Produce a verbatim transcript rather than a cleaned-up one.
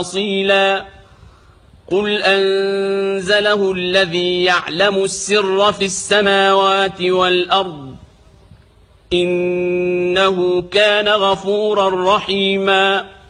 أصيلا قل أنزله الذي يعلم السر في السماوات والأرض إنه كان غفورا رحيما